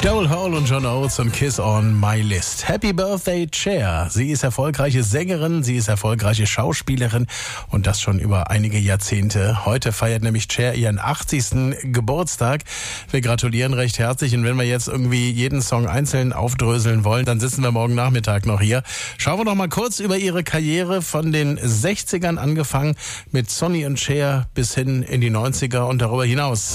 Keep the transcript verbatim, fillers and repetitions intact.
Joel Hole und John Oates und Kiss on My List. Happy Birthday, Cher. Sie ist erfolgreiche Sängerin, sie ist erfolgreiche Schauspielerin und das schon über einige Jahrzehnte. Heute feiert nämlich Cher ihren achtzigsten Geburtstag. Wir gratulieren recht herzlich und wenn wir jetzt irgendwie jeden Song einzeln aufdröseln wollen, dann sitzen wir morgen Nachmittag noch hier. Schauen wir noch mal kurz über ihre Karriere von den sechzigern angefangen mit Sonny und Cher bis hin in die neunziger und darüber hinaus.